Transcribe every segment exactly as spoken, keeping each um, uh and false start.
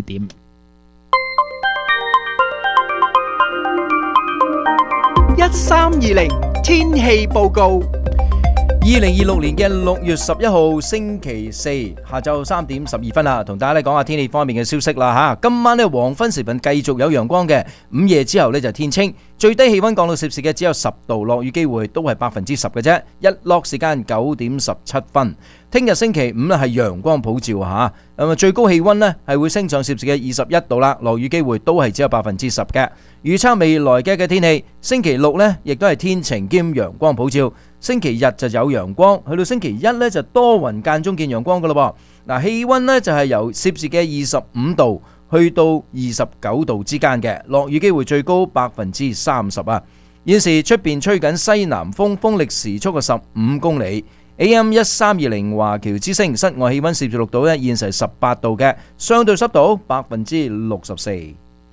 點。 一三二零天氣報告。 二零二六年嘅六月十一號星期四下晝三點十二分啊，同大家咧講下天氣方面嘅消息啦吓。今晚咧黃昏時分繼續有陽光嘅，午夜之後咧就天清，最低氣溫降到攝氏嘅只有十度，落雨機會都係百分之十嘅啫。日落時間九點十七分。聽日星期五咧係陽光普照吓，咁啊最高氣溫咧係會升上攝氏嘅二十一度啦，落雨機會都係只有百分之十嘅。預測未來嘅嘅天氣，星期六呢亦都係天晴兼陽光普照，星期日就有陽光，去到星期一呢就多雲間中見陽光噶咯噃。嗱，氣溫呢就係由攝氏嘅二十五度去到二十九度之間嘅，落雨機會最高百分之三十啊。現時出邊吹緊西南風，風力時速嘅十五公里。A M 一三二零華僑之聲，室外氣溫攝氏六度呢，現時係十八度嘅，相對濕度百分之六十四。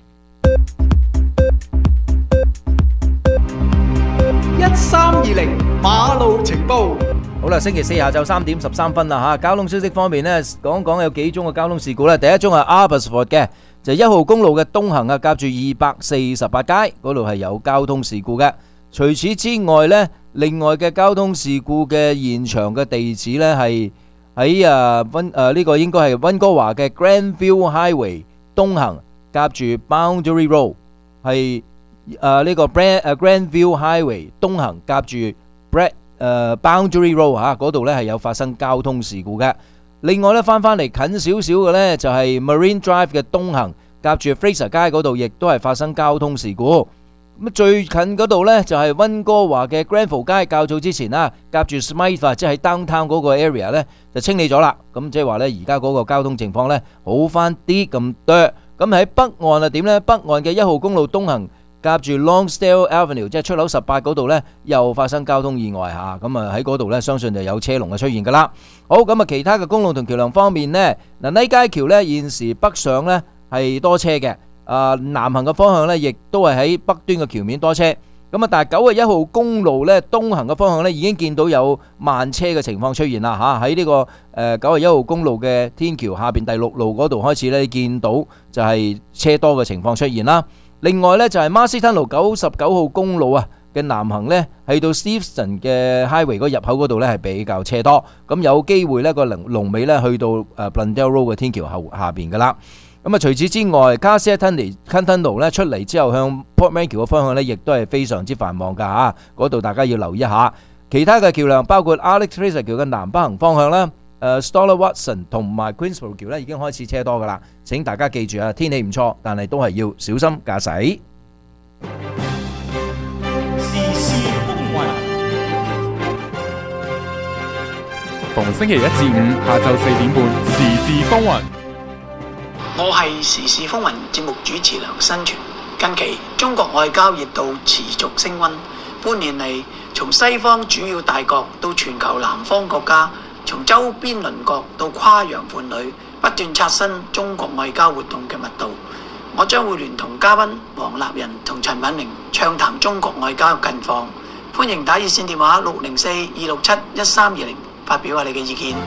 一三二零馬路情報。 好啦，星期四下晝三點十三分啦吓，交通消息方面呢，講講有幾宗嘅交通事故呢。第一宗係 Abbotsford 嘅，就係一號公路嘅東行啊，夾住二百四十八街嗰度係有交通事故嘅。除此之外呢，另外嘅交通事故嘅現場嘅地址呢，係喺啊溫誒呢個應該係溫哥華嘅 Grandview Highway 東行夾住 Boundary Road 係。誒呢個 Brand 誒 Grandview Highway 東行夾住 Brad 誒 Boundary Road 嚇，嗰度咧係有發生交通事故嘅。另外咧翻翻嚟近少少嘅咧就係 Marine Drive 嘅東行夾住 Fraser 街嗰度，亦都係發生交通事故。咁最近嗰度咧就係溫哥華嘅 Granville 街，較早之前啦夾住 Smythe 即係 Downtown 嗰個 area 咧就清理咗啦。咁即係話咧而家嗰個交通情況咧好翻啲咁多。咁喺北岸啊點咧？北岸嘅一號公路東行夾住 Lonsdale Avenue， 即係出口十八嗰度呢，又發生交通意外嚇，咁啊喺嗰度呢，相信就有車龍嘅出現噶啦。好，咁啊其他嘅公路同橋梁方面呢，嗱呢街橋呢現時北上呢係多車嘅，啊南行嘅方向呢亦都係喺北端嘅橋面多車。咁啊但係九十一號公路呢東行嘅方向呢已經見到有慢車嘅情況出現啦嚇，喺呢個誒九十一號公路嘅天橋下邊第六路嗰度開始呢見到就係車多嘅情況出現啦。另外咧就係 Marsden 路九十九號公路啊嘅南行咧，去到 Steveston 嘅 Highway 嗰入口嗰度咧係比較車多，咁有機會咧個龍龍尾咧去到誒 Blundell Road 嘅天橋後下邊噶啦。咁啊除此之外 Cassia Tunnel 路咧出嚟之後向 Port Manor 橋嘅方向咧，亦都係非常之繁忙噶嚇，嗰度大家要留意一下。其他嘅橋梁包括 Alex Fraser 橋嘅南北行方向啦。誒 Stoller Watson 同埋 Queensborough 橋咧已經開始車多噶啦，請大家記住啊，天氣唔錯，但係都係要小心駕駛。 時事風雲， 逢星期一至五下晝四點半，時事風雲。 我係時事風雲節目主持梁新全。近期中國外交熱度持續升溫，半年嚟從西方主要大國到全球南方國家，從周邊鄰國到跨洋伴侶，不斷刷新中國外交活動嘅密度。我將會聯同嘉賓黃立仁同陳敏明暢談中國外交近況。歡迎打熱線電話六零四二六七一三二零發表下你嘅意見。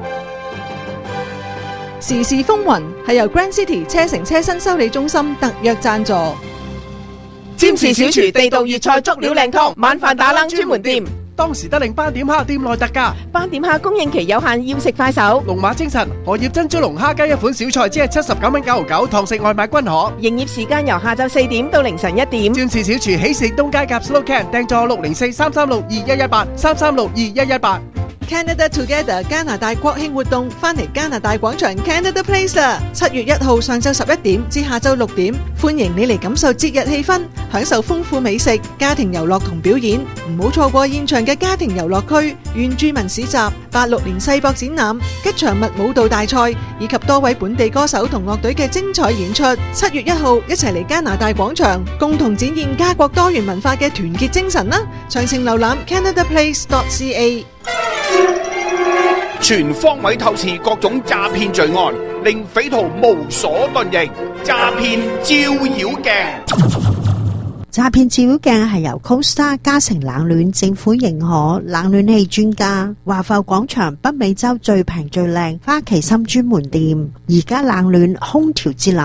時事風雲係由 Grand City 車城車身修理中心特約贊助。 占士小廚地道粵菜足料靚湯，晚飯打冷專門店。 當時得令斑點蝦店內特價， 斑點蝦供應期有限，要食快手。 龍馬精神荷葉珍珠龍蝦雞一款小菜只係七十九蚊九毫九，堂食外賣均可。 營業時間由下晝四點到凌晨一點。 占士小廚喜事東街夾 Slow Can， 訂座六零四三三六二一一八三三六二一一八。 Canada Together 加拿大國慶活動翻嚟加拿大廣場 Canada Place 啦！七月一號上晝十一點至下晝六點，歡迎你嚟感受節日氣氛，享受豐富美食、家庭遊樂同表演。唔好錯過現場嘅家庭遊樂區、原住民市集、八六年世博展覽、吉祥物舞蹈大賽以及多位本地歌手同樂隊嘅精彩演出。七月一號一齊嚟加拿大廣場，共同展現家國多元文化嘅團結精神啦！詳情瀏覽 canada place dot c a。 全方位透視各種詐騙罪案，令匪徒無所遁形。詐騙照妖鏡， 詐騙照妖鏡係由 Costa 嘉誠冷暖政府認可冷暖氣專家，華埠廣場北美洲最平最靚花旗參專門店，而家冷暖空調節能